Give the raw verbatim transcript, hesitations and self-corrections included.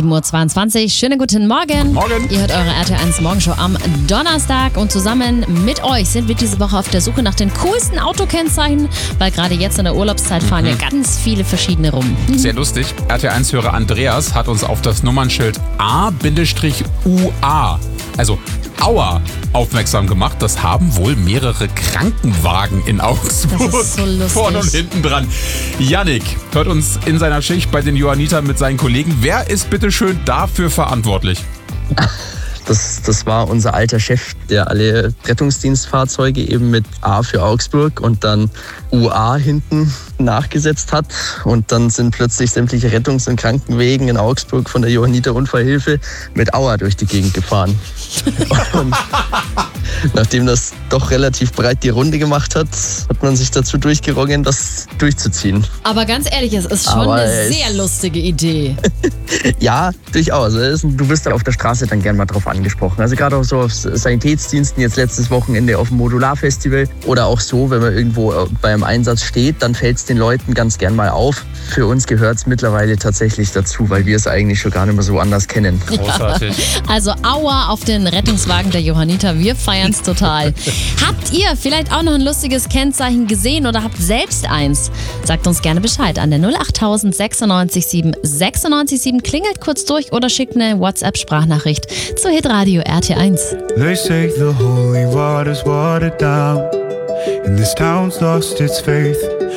sieben Uhr zweiundzwanzig. Schönen guten Morgen. Morgen. Ihr hört eure R T L eins Morgenshow am Donnerstag und zusammen mit euch sind wir diese Woche auf der Suche nach den coolsten Autokennzeichen, weil gerade jetzt in der Urlaubszeit fahren Mhm. ja ganz viele verschiedene rum. Sehr lustig. R T L eins-Hörer Andreas hat uns auf das Nummernschild A U A, also Aua, aufmerksam gemacht. Das haben wohl mehrere Krankenwagen in Augsburg. Das ist so lustig. Vorne und hinten dran. Yannick hört uns in seiner Schicht bei den Johannitern mit seinen Kollegen. Wer ist bitte schön dafür verantwortlich? Das, das war unser alter Chef, der alle Rettungsdienstfahrzeuge eben mit A für Augsburg und dann U A hinten nachgesetzt hat. Und dann sind plötzlich sämtliche Rettungs- und Krankenwegen in Augsburg von der Johanniter Unfallhilfe mit Aua durch die Gegend gefahren. Und nachdem das doch relativ breit die Runde gemacht hat, hat man sich dazu durchgerungen, das durchzuziehen. Aber ganz ehrlich, es ist schon Aber eine es- sehr lustige Idee. Ja, durchaus. Es ist- Du wirst auf der Straße dann gern mal drauf angesprochen. Also gerade auch so auf Sanitätsdiensten, jetzt letztes Wochenende auf dem Modularfestival oder auch so, wenn man irgendwo beim Einsatz steht, dann fällt es den Leuten ganz gern mal auf. Für uns gehört es mittlerweile tatsächlich dazu, weil wir es eigentlich schon gar nicht mehr so anders kennen. Großartig. Also Aua auf den Rettungswagen der Johanniter, wir feiern es total. Habt ihr vielleicht auch noch ein lustiges Kennzeichen gesehen oder habt selbst eins? Sagt uns gerne Bescheid an der null acht tausend sechsundneunzig sieben sechsundneunzig sieben. Klingelt kurz durch oder schickt eine WhatsApp-Sprachnachricht zu Hitradio R T eins. They say the holy water's watered down, and this town's lost its faith.